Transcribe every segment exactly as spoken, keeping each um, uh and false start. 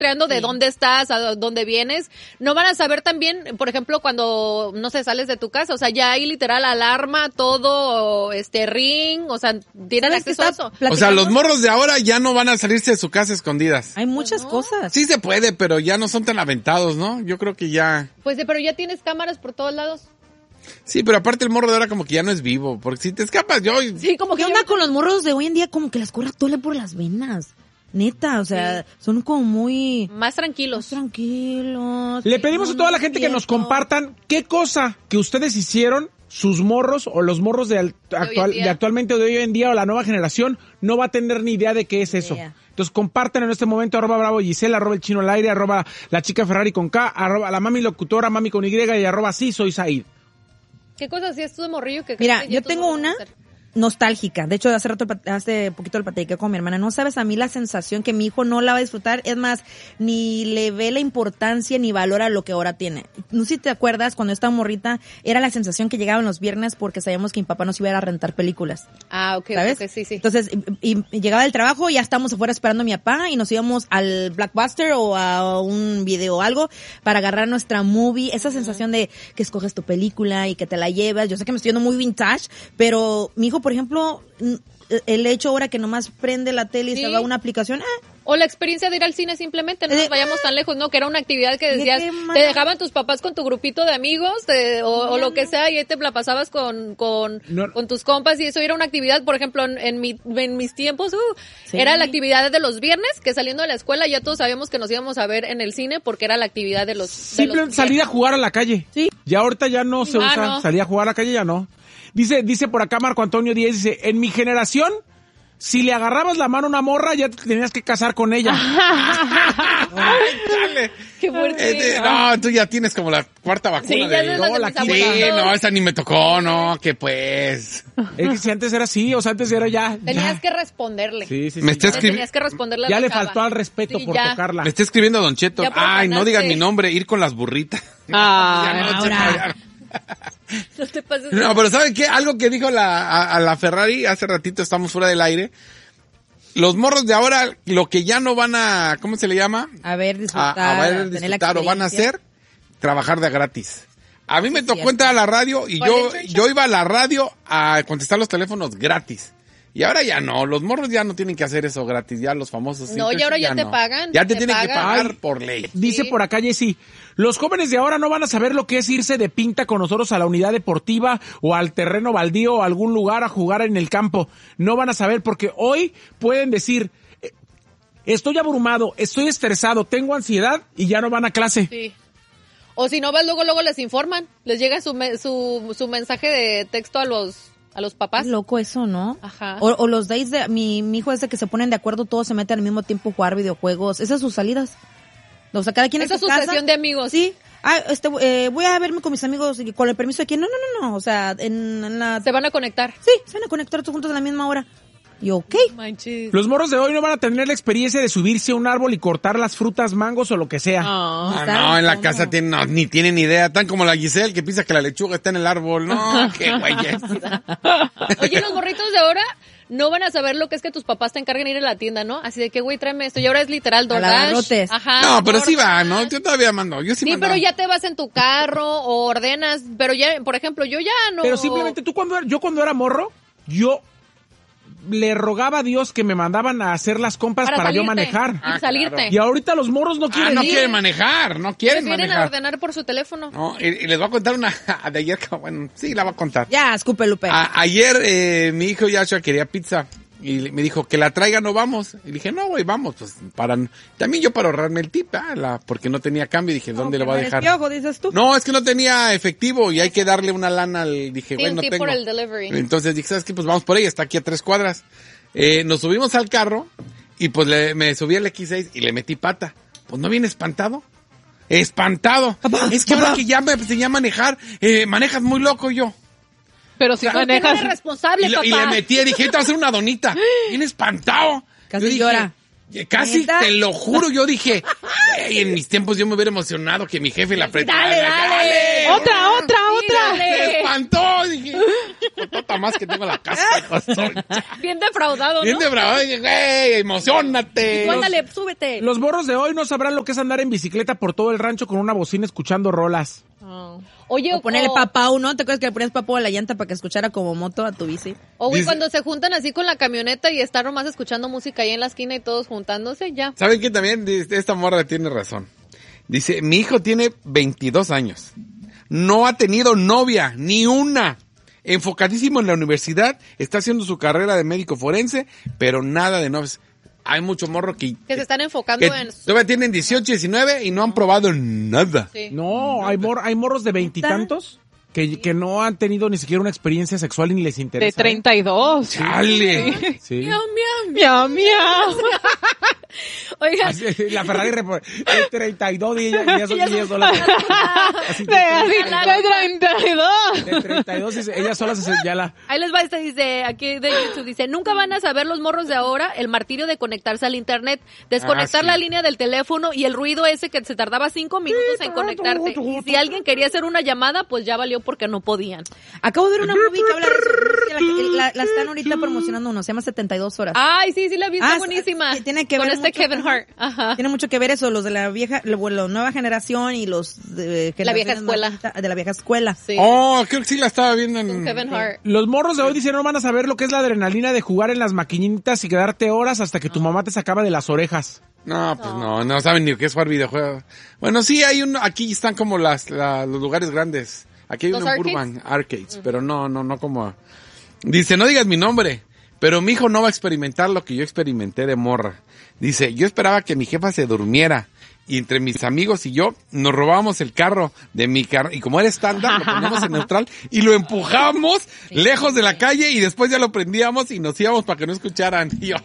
rastreando de sí. dónde estás, a dónde vienes. No van a saber también, por ejemplo, cuando, no sé, sales de tu casa, o sea, ya hay literal alarma, todo, este, ring, o sea, tienen acceso a eso. O sea, los morros de ahora ya no van a salirse de su casa escondidas. Hay muchas pues no. cosas. Sí se puede, pero ya no son tan aventados, ¿no? Yo creo que ya... Pues, pero ya tienes cámaras por todos lados. Sí, pero aparte el morro de ahora como que ya no es vivo, porque si te escapas yo... Sí, como que... ¿Qué onda con los morros de hoy en día? Como que les corre tole por las venas. Neta, o sea, sí. son como muy... Más tranquilos. Más tranquilos. Le pedimos no, a toda la gente que nos compartan qué cosa que ustedes hicieron, sus morros o los morros de, al, de, actual, de actualmente o de hoy en día o la nueva generación no va a tener ni idea de qué es eso. Yeah. Entonces compartan en este momento arroba bravo Gisela, arroba el chino al aire, arroba la chica Ferrari con K, arroba la mami locutora, mami con Y y arroba sí soy Said. ¿Qué cosas hacías tú de morrillo? Que Mira, yo tengo una nostálgica. De hecho, hace rato, hace poquito lo platiqué con mi hermana. No sabes a mí la sensación que mi hijo no la va a disfrutar. Es más, ni le ve la importancia ni valora lo que ahora tiene. No sé si te acuerdas, cuando estaba morrita, era la sensación que llegaban los viernes porque sabíamos que mi papá nos iba a ir a rentar películas. Ah, ok, ¿sabes? Okay, sí, sí. Entonces, y, y llegaba del trabajo y ya estábamos afuera esperando a mi papá y nos íbamos al Blockbuster o a un video o algo para agarrar nuestra movie. Esa sensación de que escoges tu película y que te la llevas. Yo sé que me estoy yendo muy vintage, pero mi hijo, por ejemplo, el hecho ahora que nomás prende la tele y sí. se va a una aplicación, ah. O la experiencia de ir al cine simplemente, no nos vayamos tan lejos, ¿no? Que era una actividad que decías, te dejaban tus papás con tu grupito de amigos, te, o, o lo que sea, y ahí te la pasabas con, con, no. con tus compas, y eso era una actividad, por ejemplo, en, en, mi, en mis tiempos, uh, sí. era la actividad de los viernes, que saliendo de la escuela ya todos sabíamos que nos íbamos a ver en el cine, porque era la actividad de los... Simplemente salir a jugar a la calle. Sí. Ya ahorita ya no se ah, usa, no. salir a jugar a la calle ya no. Dice, dice por acá Marco Antonio Díez, dice, en mi generación, si le agarrabas la mano a una morra, ya te tenías que casar con ella. Dale. Qué fuerte. Eh, no, tú ya tienes como la cuarta vacuna. Sí, de, no, la sí, no, esa ni me tocó, no, que pues. Es que si antes era así, o sea, antes era ya. Tenías ya. que responderle. Sí, sí, sí. Me está escribi- Tenías que responderle a Ya la le chava. faltó al respeto sí, por ya. tocarla. Me está escribiendo Don Cheto. Ay, no digas mi nombre, ir con las burritas. Ah, ya no, ahora. No te pases. No, pero ¿saben qué? Algo que dijo la, a, a la Ferrari hace ratito, estamos fuera del aire. Los morros de ahora, lo que ya no van a, ¿cómo se le llama? A ver, disfrutar. A, a ver, disfrutar o van a hacer, trabajar de gratis. A mí me tocó entrar a la radio y yo, yo iba a la radio a contestar los teléfonos gratis. Y ahora ya no, los morros ya no tienen que hacer eso gratis, ya los famosos. No, y ahora ya, ya te no. pagan. Ya te, te tienen pagan. que pagar Ay, por ley. Dice sí. por acá Jessy, los jóvenes de ahora no van a saber lo que es irse de pinta con nosotros a la unidad deportiva o al terreno baldío o a algún lugar a jugar en el campo. No van a saber porque hoy pueden decir, estoy abrumado, estoy estresado, tengo ansiedad y ya no van a clase. Sí. O si no vas, luego, luego les informan. Les llega su, me, su, su mensaje de texto a los... a los papás. Es loco eso, ¿no? Ajá. O, o los days de, mi, mi hijo es de que se ponen de acuerdo, todos se meten al mismo tiempo a jugar videojuegos. Esas son sus salidas. O sea, cada quien Esa en su es su casa. sesión de amigos. Sí. Ah, este, eh, voy a verme con mis amigos y con el permiso de quién. No, no, no, no. O sea, en, en la... Se van a conectar. Sí, se van a conectar todos juntos a la misma hora. Y ok. Manches. Los morros de hoy no van a tener la experiencia de subirse a un árbol y cortar las frutas, mangos o lo que sea. Oh. Ah, no, en la ¿Cómo? casa tienen, no, ni tienen idea. Tan como la Giselle que piensa que la lechuga está en el árbol. No, qué güeyes. Oye, los morritos de ahora no van a saber lo que es que tus papás te encarguen ir a la tienda, ¿no? Así de que, güey, tráeme esto. Y ahora es literal DoorDash. Ajá. No, pero sí va, ¿no? Yo todavía mando. Yo sí, sí, mandaba. pero ya te vas en tu carro o ordenas. Pero ya, por ejemplo, yo ya no. Pero simplemente tú cuando, yo cuando era morro, yo le rogaba a Dios que me mandaban a hacer las compras para, para yo manejar. Ah, salirte. Claro. Y ahorita los morros no quieren ah, no ir. quieren manejar, no quieren Prefieren manejar. ordenar por su teléfono. No, y, y les voy a contar una de ayer, bueno, sí, la voy a contar. Ya, escupe, Lupe. A, ayer eh, mi hijo Yashua quería pizza y me dijo que la traiga, no vamos. Y dije, no, güey, vamos, pues para también yo para ahorrarme el tip, ah, la, porque no tenía cambio, dije, ¿dónde no, lo voy a dejar? Piojo, dices tú. No, es que no tenía efectivo y hay que darle una lana al, dije, güey, sí, no tengo. por el delivery. Entonces dije, ¿sabes qué? Pues vamos por ella, está aquí a tres cuadras. Eh, nos subimos al carro y pues le, me subí al equis seis y le metí pata. Pues no viene espantado. Espantado. Papá, es que papá. Ahora que ya me enseñé a manejar, eh, manejas muy loco yo. Pero si manejas... No eres responsable, y, papá. Y le metí, dije, te voy a hacer una donita. Viene espantado. Casi dije, llora. Casi, ¿Neta? Te lo juro, yo dije, hey, en mis tiempos yo me hubiera emocionado que mi jefe la apretara. Dale, dale, dale. Otra, otra, sí, otra. Se espantó, dije. cotota más que tengo en la casa. Bien defraudado, ¿no? Bien defraudado. Güey, emocionate. Ándale, súbete. Los morros de hoy no sabrán lo que es andar en bicicleta por todo el rancho con una bocina escuchando rolas. Oh. Oye, o ponerle o... papau, ¿no? ¿Te acuerdas que le ponías papau a la llanta para que escuchara como moto a tu bici? O güey, cuando se juntan así con la camioneta y están nomás escuchando música ahí en la esquina y todos juntándose, ya. ¿Saben qué también? Esta morra tiene razón. Dice, mi hijo tiene veintidós años. No ha tenido novia, ni una. Enfocadísimo en la universidad, está haciendo su carrera de médico forense, pero nada de novias. Hay mucho morro que... Que se están enfocando que en... todavía tienen dieciocho, diecinueve y no han probado nada. Sí. No, hay, mor hay morros de veintitantos que, que no han tenido ni siquiera una experiencia sexual y ni les interesa. De treinta y dos. ¡Chale! Sí. Miau, miau, Miau, miau. Oigan, Así, la Ferrari repone, de treinta y dos y ella, y ella, sola- y ella sola. Así, De, así, de treinta y dos. de treinta y dos y se- ella sola se señala. ahí les va este, dice, aquí de YouTube, dice, nunca van a saber los morros de ahora el martirio de conectarse al internet, desconectar Ah, sí. la línea del teléfono y el ruido ese que se tardaba cinco minutos en conectarte. Y si alguien quería hacer una llamada, pues ya valió porque no podían. Acabo de ver una movie que habla de eso. La, la, la están ahorita promocionando uno, se llama setenta y dos horas. Ay, sí, sí la vi, está Ah, buenísima. sí, tiene que Con ver este mucho- Kevin Hart. Ajá. Tiene mucho que ver eso, los de la vieja, lo- bueno, la nueva generación y los de La vieja generaciones escuela. más ahorita- de la vieja escuela. Sí. Oh, creo que sí la estaba viendo Con en... Kevin Hart. Los morros de hoy dicen no van a saber lo que es la adrenalina de jugar en las maquinitas y quedarte horas hasta que tu mamá te sacaba de las orejas. No, pues no, no saben ni qué es jugar videojuegos. Bueno, sí, hay uno, aquí están como las, la- los lugares grandes. Aquí hay ¿Los uno en arcades? Burbank, arcades, pero no, no, no como... Dice, no digas mi nombre, pero mi hijo no va a experimentar lo que yo experimenté de morra. Dice, yo esperaba que mi jefa se durmiera y entre mis amigos y yo nos robábamos el carro de mi carro y como era estándar lo poníamos en neutral y lo empujamos lejos de la calle y después ya lo prendíamos y nos íbamos para que no escucharan. Y yo,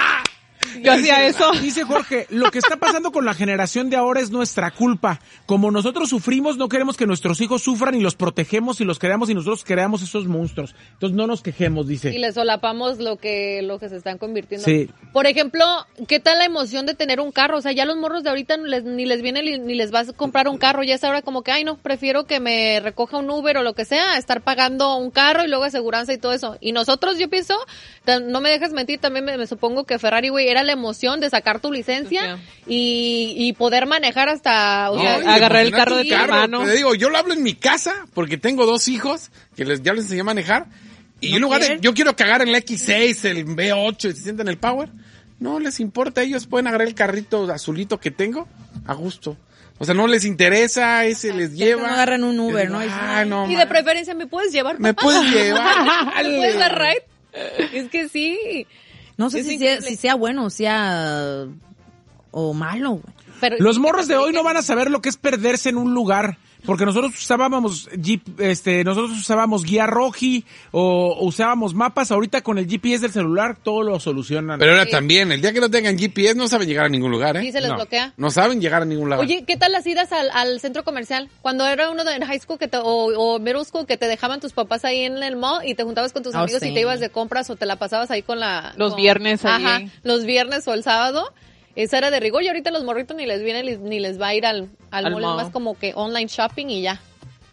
Yo hacía eso. Dice Jorge, lo que está pasando con la generación de ahora es nuestra culpa. Como nosotros sufrimos, no queremos que nuestros hijos sufran y los protegemos y los creamos y nosotros creamos esos monstruos. Entonces no nos quejemos, dice. Y les solapamos lo que lo que se están convirtiendo. Sí. Por ejemplo, ¿qué tal la emoción de tener un carro? O sea, ya los morros de ahorita no les, ni les viene ni, ni les vas a comprar un carro. Ya es ahora como que, ay, no, prefiero que me recoja un Uber o lo que sea, a estar pagando un carro y luego aseguranza y todo eso. Y nosotros, yo pienso, tan- no me dejes mentir, también me, me supongo que Ferrari, güey, era la emoción de sacar tu licencia y, y poder manejar hasta... O no, sea, y agarrar el emocionar carro tu de tu hermano. Te digo, yo lo hablo en mi casa porque tengo dos hijos que les, ya les enseñé a manejar. Y ¿No en lugar de, quieren? yo quiero cagar en el equis seis, el ve ocho y se sientan en el Power. No les importa, ellos pueden agarrar el carrito azulito que tengo a gusto. O sea, no les interesa, ese les lleva. no agarran un Uber, Yo digo, ¿no? "Ay, no, y de man, preferencia, ¿me puedes llevar, me papá? puedes llevar. ¿Me puedes dar ride? Es que sí. No sé Es si sea, increíble. si sea bueno o sea o malo, güey. Pero, Los morros de hoy no van a saber lo que es perderse en un lugar. Porque nosotros usábamos Jeep, este, nosotros usábamos guía Roji o usábamos mapas. Ahorita con el G P S del celular todo lo solucionan. Pero ahora también, el día que no tengan G P S no saben llegar a ningún lugar, ¿eh? Sí, se les no, bloquea. No saben llegar a ningún lado. Oye, ¿qué tal las idas al, al centro comercial? Cuando era uno de en high school que te, o, o middle school que te dejaban tus papás ahí en el mall y te juntabas con tus Oh, amigos sí. y te ibas de compras o te la pasabas ahí con la... Los con- viernes ahí. Ajá, los viernes o el sábado. Esa era de rigor y ahorita los morritos ni les viene ni- ni les va a ir al, al, Al mall. mall. Es más como que online shopping y ya.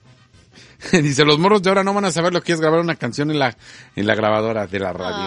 Dice, los morros de ahora no van a saber lo que es grabar una canción en la, en la grabadora de la radio.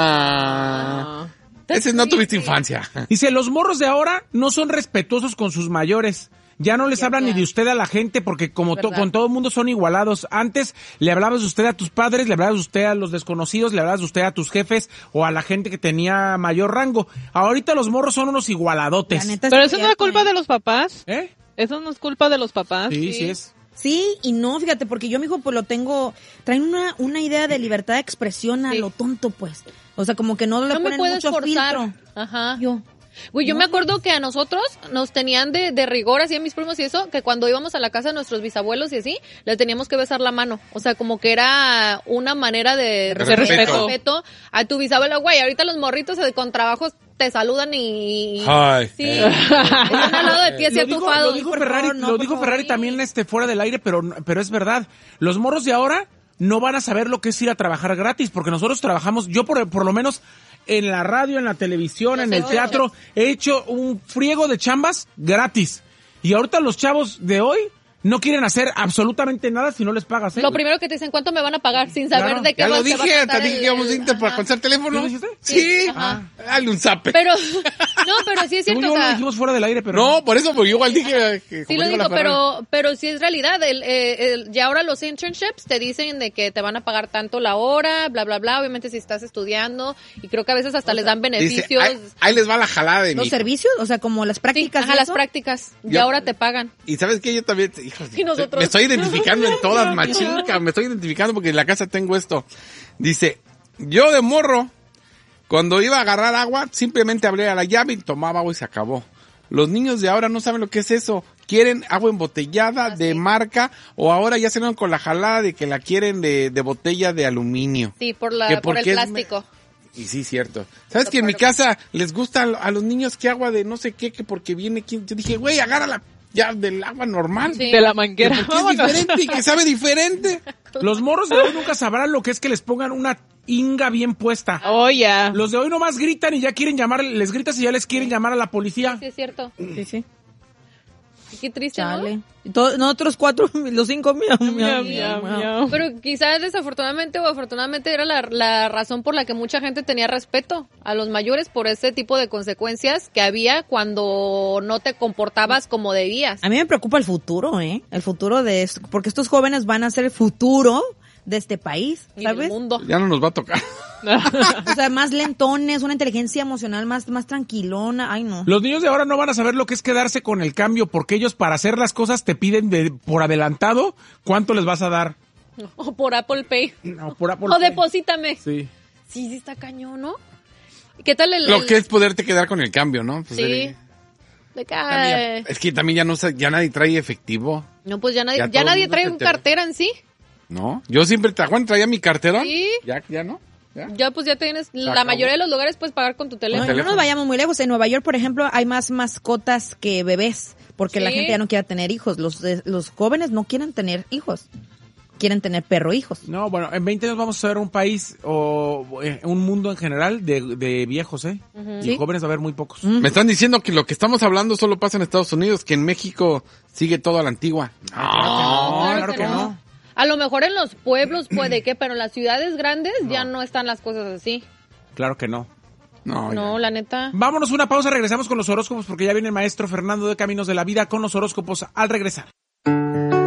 Ah. Ese no tuviste infancia. Dice, los morros de ahora no son respetuosos con sus mayores. Ya no les hablan ni de usted a la gente porque como to- ¿Verdad? con todo el mundo son igualados. Antes le hablabas de usted a tus padres, le hablabas de usted a los desconocidos, le hablabas de usted a tus jefes o a la gente que tenía mayor rango. Ahorita los morros son unos igualadotes. La neta Pero sí eso es no es cierto, culpa ¿eh? de los papás. ¿Eh? Eso no es culpa de los papás. Sí, sí es. Sí y no, fíjate, porque yo, mijo, pues lo tengo, traen una, una idea de libertad de expresión a Sí. lo tonto, pues. O sea, como que no le No me ponen puedes mucho forzar. filtro. Ajá. Yo. Güey, yo me acuerdo que a nosotros nos tenían de, de rigor, así a mis primos y eso, que cuando íbamos a la casa de nuestros bisabuelos y así, les teníamos que besar la mano. O sea, como que era una manera de, De respeto. respeto a tu bisabuelo. Güey, ahorita los morritos eh, con trabajos te saludan y... y- Ay. Sí. Eh. Están al lado de ti así Lo dijo, atufados. lo dijo Por Ferrari, favor, no, lo por dijo favor. Ferrari también este fuera del aire, pero pero es verdad. Los morros de ahora no van a saber lo que es ir a trabajar gratis, porque nosotros trabajamos, yo por, por lo menos en la radio, en la televisión, en el teatro, he hecho un friego de chambas gratis. Y ahorita los chavos de hoy no quieren hacer absolutamente nada si no les pagas, ¿eh? Lo primero que te dicen, ¿cuánto me van a pagar? Sin saber Claro. de qué Ya va, lo se va a dije, tratar te dije el- que íbamos a Inter para Ajá. contestar teléfono. ¿Sí lo dijiste? Sí. Ajá. Dale un zape. Pero, no, pero sí es Según cierto, yo o lo sea, dijimos fuera del aire, pero... No, por eso, porque yo igual dije que... sí como lo dijo la digo, Ferrari. pero, pero sí es realidad. El, eh, el- ya ahora los internships te dicen de que te van a pagar tanto la hora, bla, bla, bla. Obviamente si estás estudiando, y creo que a veces hasta les dan Dice, beneficios. ahí, ahí les va la jalada de ¿Los mi... servicios? O sea, como las Sí, prácticas. ajá, y las eso. prácticas. Y Yo- ahora te pagan. Y ¿sabes qué? Yo también, hijos, Y nosotros. me estoy identificando en todas, machinca, me estoy identificando porque en la casa tengo esto. Dice, yo de morro, cuando iba a agarrar agua, simplemente abría la llave y tomaba agua y se acabó. Los niños de ahora no saben lo que es eso. Quieren agua embotellada Ah, de sí. marca o ahora ya se van con la jalada de que la quieren de, de botella de aluminio. Sí, por la, Que por el porque es me- plástico. Y sí, cierto. ¿Sabes que en mi casa les gusta a, a los niños que agua de no sé qué, que porque viene quien... Yo dije, güey, agárrala ya del agua normal. Sí. De la Que manguera. porque es diferente y que sabe diferente. Los morros de hoy nunca sabrán lo que es que les pongan una inga bien puesta. Oh, ya. Los de hoy nomás gritan y ya quieren llamar, les gritas y ya les quieren llamar a la policía. Sí, es cierto. Sí, sí. Qué triste, Chale. ¿no? Y todo- nosotros cuatro, los cinco, miau, miau, Miau, miau, miau, miau. miau. Pero quizás desafortunadamente o afortunadamente era la, la razón por la que mucha gente tenía respeto a los mayores por ese tipo de consecuencias que había cuando no te comportabas como debías. A mí me preocupa el futuro, ¿eh? El futuro de esto, porque estos jóvenes van a ser el futuro de este país, Y del ¿sabes? mundo. Ya no nos va a tocar. O sea, más lentones, una inteligencia emocional más, más tranquilona. Ay, no. Los niños de ahora no van a saber lo que es quedarse con el cambio porque ellos para hacer las cosas te piden de- por adelantado cuánto les vas a dar. O por Apple Pay. No, por Apple O Pay. deposítame. Sí. Sí, sí está cañón, ¿no? ¿Qué tal el...? Lo el- que es poderte quedar con el cambio, ¿no? Pues, Sí. eh, De que, también ya- ay. es que también ya no sa- ya nadie trae efectivo, No, pues ya nadie, Ya ya todo el nadie mundo trae te- un te- cartera en sí. ¿no? Yo siempre tra Juan, traía mi cartera. Sí. Ya, ya no. Ya. Ya pues ya tienes, la acabó. mayoría de los lugares puedes pagar con tu No, teléfono. no teléfono. nos vayamos muy lejos. En Nueva York, por ejemplo, hay más mascotas que bebés, porque la Sí. gente ya no quiere tener hijos. Los, eh, los jóvenes no quieren tener hijos. Quieren tener perro hijos. No, bueno, en veinte años vamos a ver un país o eh, un mundo en general de, de viejos, ¿eh? Y Sí. jóvenes va a haber muy pocos. Me están diciendo que lo que estamos hablando solo pasa en Estados Unidos, que en México sigue todo a la antigua. No, Claro claro que que no. no. A lo mejor en los pueblos puede que, pero en las ciudades grandes ya no están las cosas así. Claro que no. No, ya. No, la neta. Vámonos una pausa, regresamos con los horóscopos porque ya viene el maestro Fernando de Caminos de la Vida con los horóscopos al regresar.